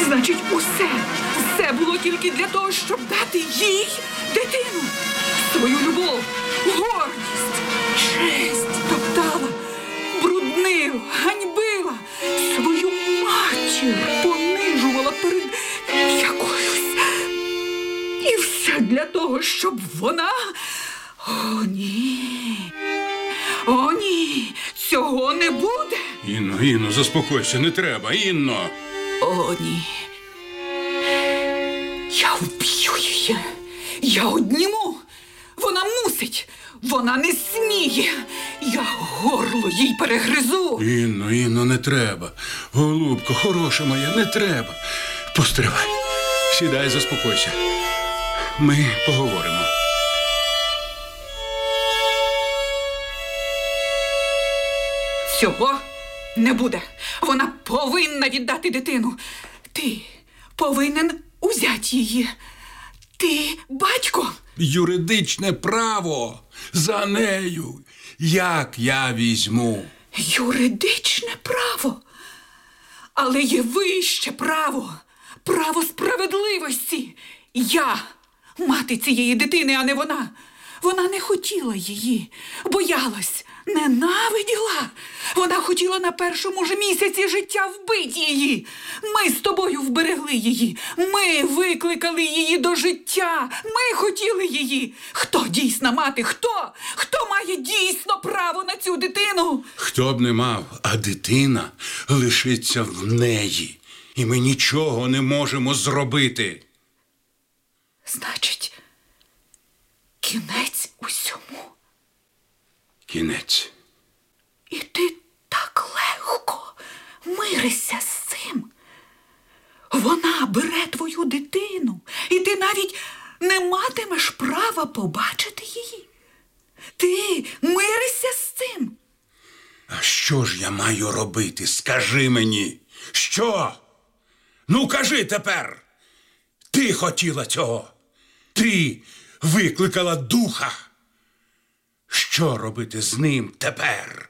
Значить, все було тільки для того, щоб дати їй дитину. Свою любов, гордість, честь топтала, бруднила, ганьбила, свою матір понижувала перед якоюсь. І все для того, щоб вона... О, ні. О, ні. Цього не буде. Інно, заспокойся, не треба, Інно. О, ні. Я вб'ю її. Я одніму. Вона мусить. Вона не сміє. Я горло їй перегризу. Інно, не треба. Голубко, хороша моя, не треба. Постривай. Сідай, заспокойся. Ми поговоримо. Цього не буде. Вона повинна віддати дитину. Ти повинен узяти її. Ти батько. Юридичне право за нею. Як я візьму? Юридичне право. Але є вище право. Право справедливості. Я мати цієї дитини, а не вона. Вона не хотіла її, боялась, ненавиділа. Вона хотіла на першому ж місяці життя вбити її. Ми з тобою вберегли її. Ми викликали її до життя. Ми хотіли її. Хто дійсна мати? Хто? Хто має дійсно право на цю дитину? Хто б не мав, а дитина лишиться в неї. І ми нічого не можемо зробити. Значить, кінець усьому. Кінець. І ти так легко миришся з цим. Вона бере твою дитину, і ти навіть не матимеш права побачити її. Ти миришся з цим. А що ж я маю робити? Скажи мені. Що? Ну, кажи тепер. Ти хотіла цього. Ти викликала духа. Що робити з ним тепер?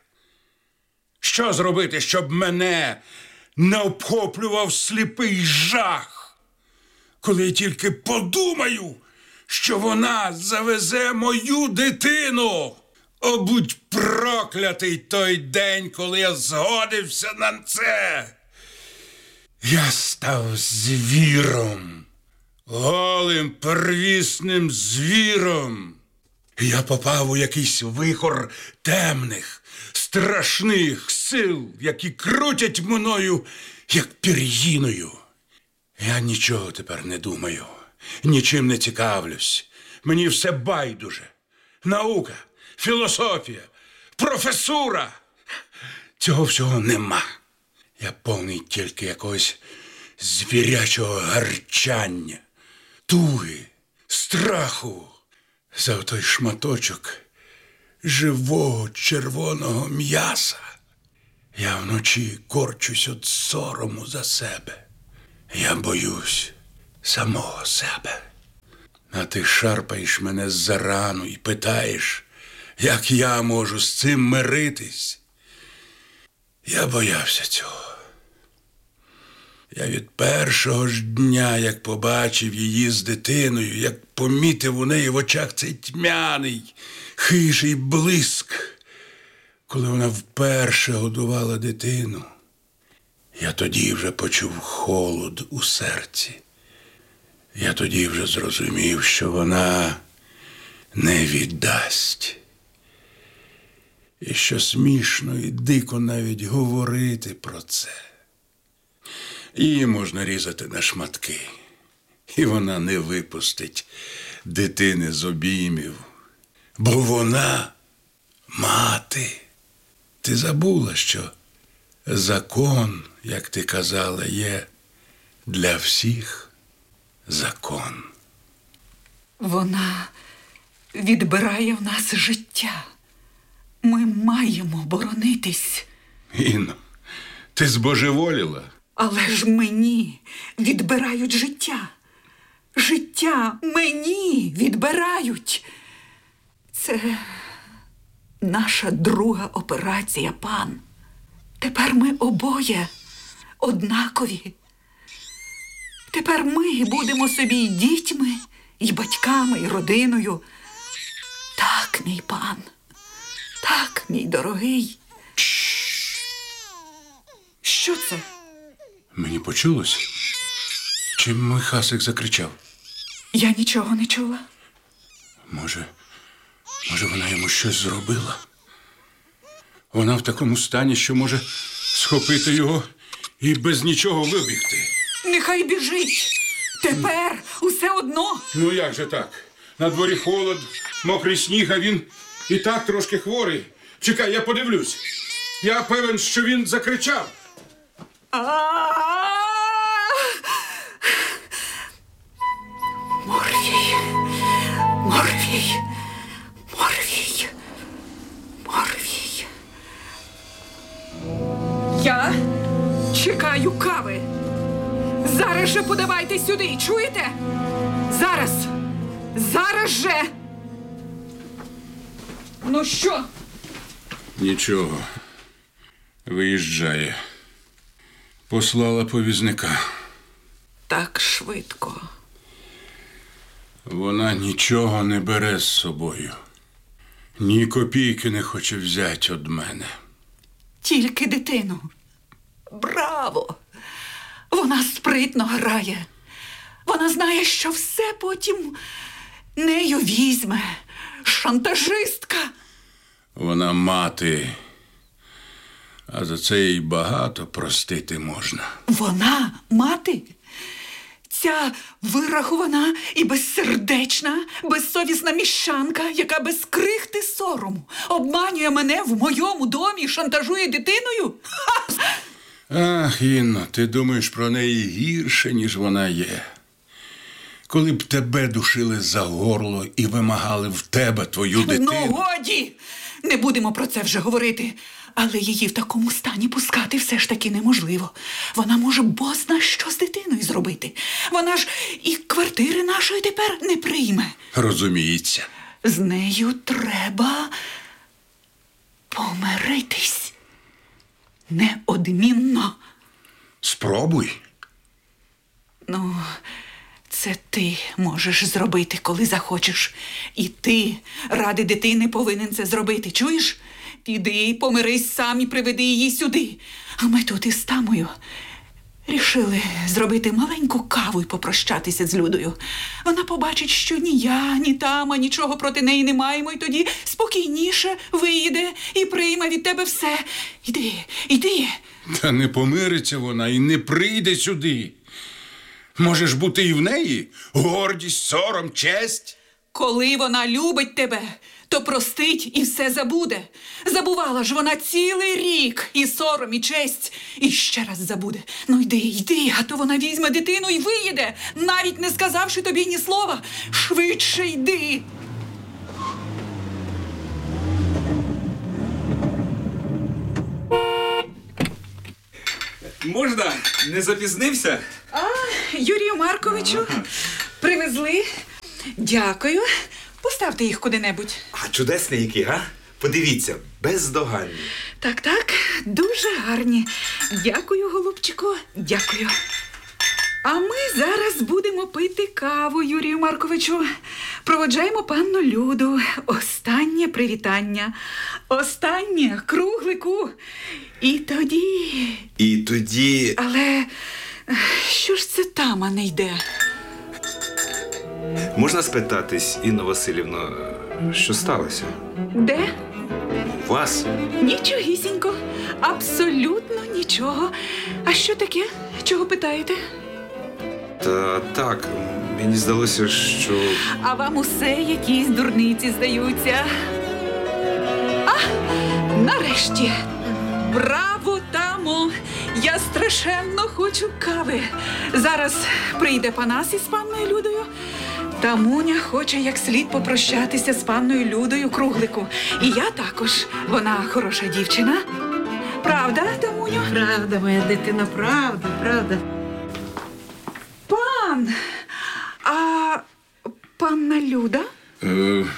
Що зробити, щоб мене не обхоплював сліпий жах, коли я тільки подумаю, що вона завезе мою дитину? О, будь проклятий той день, коли я згодився на це. Я став звіром, голим первісним звіром. Я попав у якийсь вихор темних, страшних сил, які крутять мною, як пір'їною. Я нічого тепер не думаю, нічим не цікавлюсь. Мені все байдуже. Наука, філософія, професура. Цього всього нема. Я повний тільки якогось звірячого гарчання, туги, страху за той шматочок живого червоного м'яса. Я вночі корчусь від сорому за себе. Я боюсь самого себе. А ти шарпаєш мене за рану і питаєш, як я можу з цим миритись. Я боявся цього. Я від першого ж дня, як побачив її з дитиною, як помітив у неї в очах цей тьмяний, хижий блиск, коли вона вперше годувала дитину, я тоді вже почув холод у серці. Я тоді вже зрозумів, що вона не віддасть. І що смішно і дико навіть говорити про це. Її можна різати на шматки, і вона не випустить дитини з обіймів, бо вона мати. Ти забула, що закон, як ти казала, є для всіх закон. Вона відбирає в нас життя. Ми маємо боронитись. Інно, ти збожеволіла? Але ж мені відбирають життя. Життя мені відбирають. Це наша друга операція, пан. Тепер ми обоє однакові. Тепер ми будемо собі і дітьми, і батьками, і родиною. Так, мій пан. Так, мій дорогий. Що це? Мені почулось? Чи Михасик закричав? Я нічого не чула. Може, вона йому щось зробила? Вона в такому стані, що може схопити його і без нічого вибігти. Нехай біжить. Тепер усе одно. Ну як же так? На дворі холод, мокрий сніг, а він і так трошки хворий. Чекай, я подивлюсь. Я певен, що він закричав. Морфій, Морфій, Морфій, Морфій. Я чекаю кави. Зараз же подавайте сюди, чуєте? Зараз. Зараз же. Ну що? Нічого. Виїжджає. Послала повізника. Так швидко. Вона нічого не бере з собою. Ні копійки не хоче взяти від мене. Тільки дитину. Браво! Вона спритно грає. Вона знає, що все потім нею візьме. Шантажистка. Вона мати. А за це їй багато простити можна. Вона мати? Ця вирахована і безсердечна, безсовісна міщанка, яка без крихти сорому обманює мене в моєму домі і шантажує дитиною? Ха! Ах, Інно, ти думаєш про неї гірше, ніж вона є. Коли б тебе душили за горло і вимагали в тебе твою дитину. Ну, годі! Не будемо про це вже говорити. Але її в такому стані пускати все ж таки неможливо. Вона може бозна що з дитиною зробити. Вона ж і квартири нашої тепер не прийме. Розуміється. З нею треба помиритись. Неодмінно. Спробуй. Ну, це ти можеш зробити, коли захочеш. І ти ради дитини повинен це зробити, чуєш? Піди, помирись сам і приведи її сюди. А ми тут із Тамою рішили зробити маленьку каву і попрощатися з Людою. Вона побачить, що ні я, ні Тама нічого проти неї не маємо, і тоді спокійніше вийде і прийме від тебе все. Іди. Та не помириться вона і не прийде сюди. Можеш бути і в неї гордість, сором, честь. Коли вона любить тебе, то простить і все забуде. Забувала ж вона цілий рік і сором, і честь. І ще раз забуде. Ну йди, а то вона візьме дитину і виїде, навіть не сказавши тобі ні слова. Швидше йди. Можна? Не запізнився? Юрію Марковичу, привезли. Дякую. Поставте їх куди-небудь. А чудесні які, га? Подивіться, бездоганні. Так, дуже гарні. Дякую, голубчику, дякую. А ми зараз будемо пити каву, Юрію Марковичу. Проводжаємо панну Люду. Останнє привітання. Останнє, круглику. І тоді... Але що ж це Тама не йде? Можна спитатись, Інно Василівно, що сталося? Де? У вас? Нічогісінько. Абсолютно нічого. А що таке? Чого питаєте? Та так, мені здалося, що... А вам усе якісь дурниці здаються. Нарешті. Браво, Тамо! Я страшенно хочу кави. Зараз прийде Панас із панною Людою. Тамуня хоче як слід попрощатися з панною Людою, круглику. І я також. Вона хороша дівчина. Правда, Тамуню? Правда, моя дитина, правда. Пан! А панна Люда?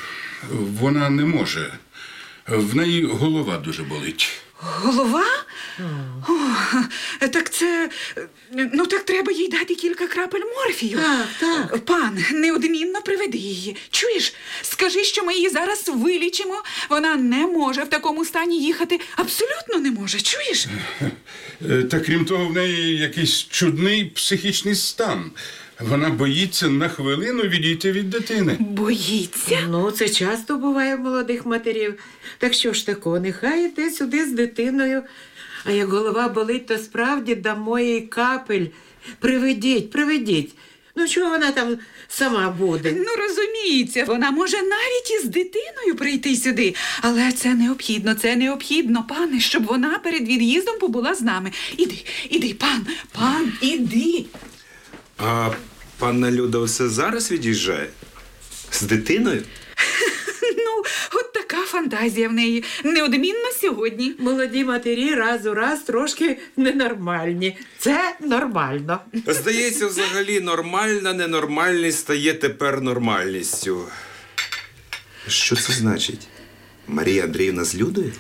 Вона не може. В неї голова дуже болить. Голова? Так це... Ну, так треба їй дати кілька крапель морфію. Так. Пан, неодмінно приведи її. Чуєш? Скажи, що ми її зараз вилічимо. Вона не може в такому стані їхати. Абсолютно не може. Чуєш? Та крім того, в неї якийсь чудний психічний стан. Вона боїться на хвилину відійти від дитини. Боїться? Ну, це часто буває в молодих матерів. Так що ж такого, нехай йде сюди з дитиною. А як голова болить, то справді дамо їй капель. Приведіть. Ну, чого вона там сама буде? Ну, розуміється, вона може навіть із дитиною прийти сюди. Але це необхідно, пане, щоб вона перед від'їздом побула з нами. Іди, пан, іди. А панна Люда все зараз від'їжджає? З дитиною? Ну, от така фантазія в неї. Неодмінно сьогодні. Молоді матері раз у раз трошки ненормальні. Це нормально. Здається, взагалі нормальна ненормальність стає тепер нормальністю. Що це значить? Марія Андріївна з Людою?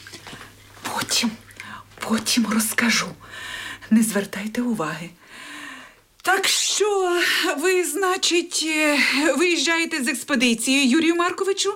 Потім розкажу. Не звертайте уваги. Так що ви, значить, виїжджаєте з експедицією, Юрію Марковичу?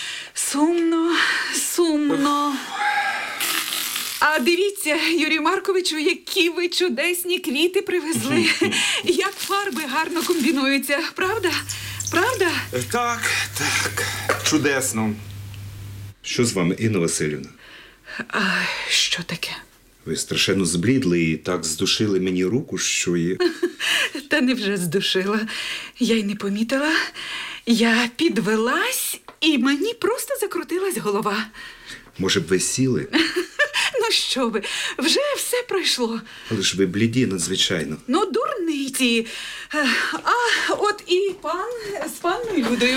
Сумно. А дивіться, Юрію Марковичу, які ви чудесні квіти привезли. Як фарби гарно комбінуються, правда? Так. Чудесно. Що з вами, Інна Василівна? А що таке? Ви страшенно зблідли і так здушили мені руку, що є. Та невже здушила. Я й не помітила. Я підвелась, і мені просто закрутилась голова. Може б ви сіли? Ну що ви, вже все пройшло. Але ж ви бліді надзвичайно. Ну, дурниці. А от і пан з панною Людою.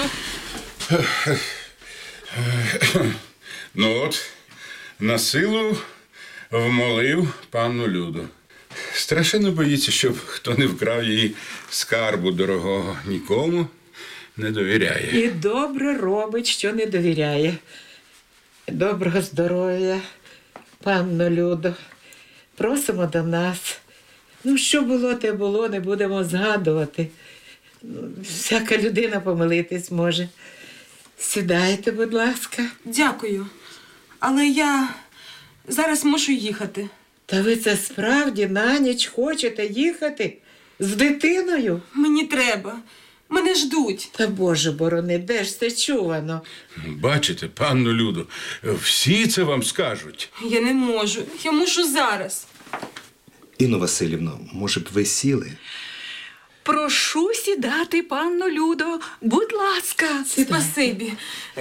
Ну от, на силу вмолив панну Люду. Страшенно боїться, щоб хто не вкрав її скарбу дорогого. Нікому не довіряє. І добре робить, що не довіряє. Доброго здоров'я, панно Людо. Просимо до нас. Ну, що було, те було, не будемо згадувати. Всяка людина помилитись може. Сідайте, будь ласка. Дякую. Але я зараз мушу їхати. Та ви це справді на ніч хочете їхати з дитиною? Мені треба. Мене ждуть. Та Боже борони, де ж це чувано? Бачите, панну Люду, всі це вам скажуть. Я не можу. Я мушу зараз. Інно Василівно, може б ви сіли? Прошу сідати, панно Людо. Будь ласка. Спасибі.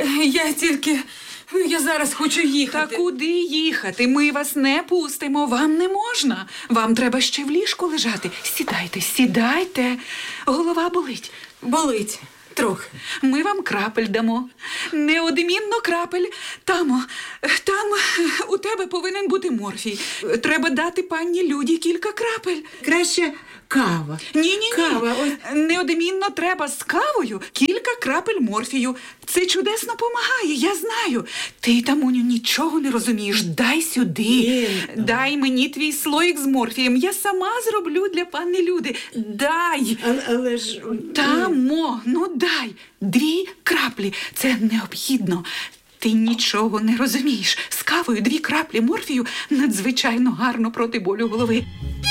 Я зараз хочу Та їхати. куди їхати? Ми вас не пустимо. Вам не можна. Вам треба ще в ліжку лежати. Сідайте. Голова болить. Болить. Трохи. Ми вам крапель дамо. Неодмінно крапель. Там у тебе повинен бути морфій. Треба дати пані Люді кілька крапель. Краще кава. Ні. Кава, ось. Неодмінно треба з кавою кілька крапель морфію. Це чудесно помагає, я знаю. Ти, Тамуню, нічого не розумієш. Дай сюди. Інно. Дай мені твій слоїк з морфієм. Я сама зроблю для пани Люди. Дай. Але ж... Тамо, ну дай. 2 краплі. Це необхідно. Ти нічого не розумієш. З кавою 2 краплі морфію надзвичайно гарно проти болю голови.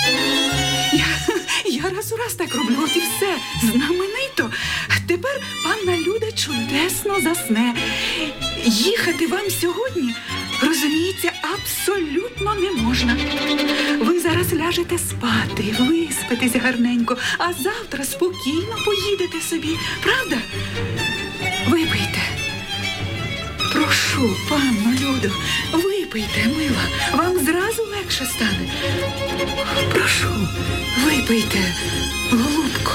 Я раз у раз так роблю, от і все. Знаменито. Тепер панна Люда чудесно засне. Їхати вам сьогодні, розуміється, абсолютно не можна. Ви зараз ляжете спати, виспитесь гарненько, а завтра спокійно поїдете собі. Правда? Випийте. Прошу, панно Людо, випийте, мила. Вам зразу легше стане. Прошу, випийте, голубко.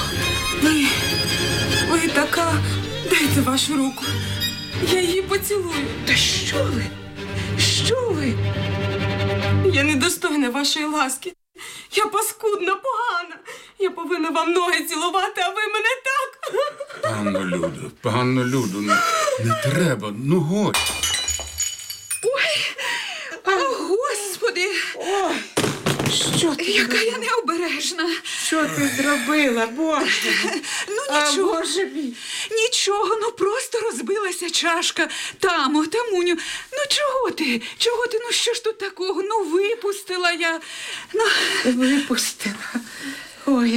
Ви така. Дайте вашу руку. Я її поцілую. Та що ви? Що ви? Я недостойна вашої ласки. Я паскудна, погана. Я повинна вам ноги цілувати, а ви мене так. Панно Люду, не треба, ну годь. Господи! Господи, Ой, що ти? яка я необережна. Що ти зробила, Боже? Ну А, нічого, Боже мій. нічого, ну просто розбилася чашка. Тамо, Тамуню, ну чого ти? Чого ти? Ну що ж тут такого? Ну випустила я. Ну, Випустила. Ой,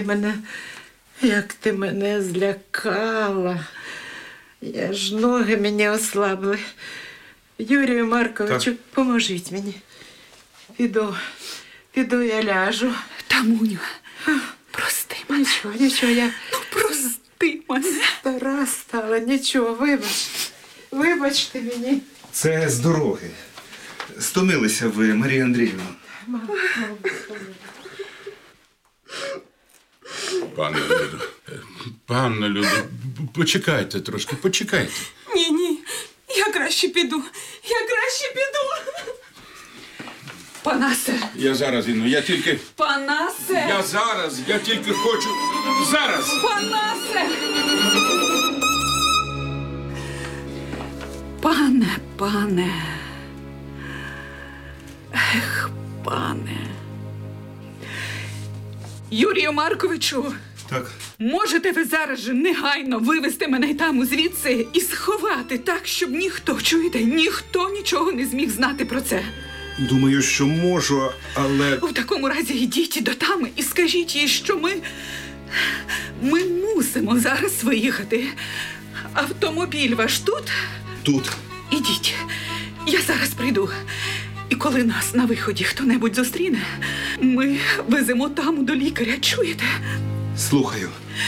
як ти мене злякала. Я ж ноги мені ослабли. Юрію Марковичу, Так. поможіть мені. Піду я ляжу. Тамуню, прости мене. Нічого, я Ну прости мене. стара стала, нічого, вибачте мені. Це з дороги. Стомилися ви, Марія Андріївна. Панно Людо, почекайте трошки, почекайте. Ні, я краще піду. Я краще піду. Панасе, Я зараз, Інно, я тільки хочу. Зараз! Панасе! Пане. Ех, пане. Юрію Марковичу, Так. можете ви зараз же негайно вивезти мене там звідси і сховати так, щоб ніхто, чуєте, ніхто нічого не зміг знати про це. Думаю, що можу, але. У такому разі йдіть до тами і скажіть їй, що ми мусимо зараз виїхати. Автомобіль ваш тут? Тут. Ідіть, я зараз прийду. І коли нас на виході хто-небудь зустріне, ми веземо таму до лікаря, чуєте? Слухаю.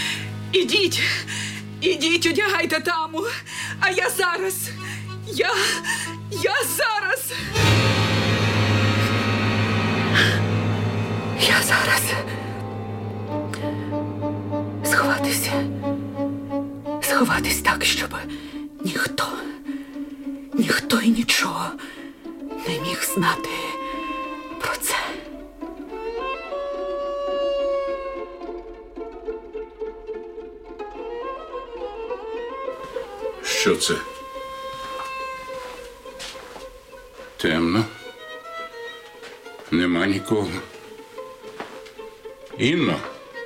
Ідіть, одягайте таму. А я зараз. Я зараз. Я зараз. Сховатись так, щоб ніхто і нічого не міг знати про це. Що це? Темно. Нема нікого. Інно.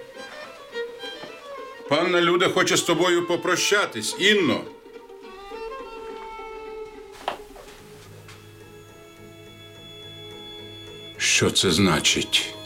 Панна Люда хоче з тобою попрощатись. Інно. Що це значить?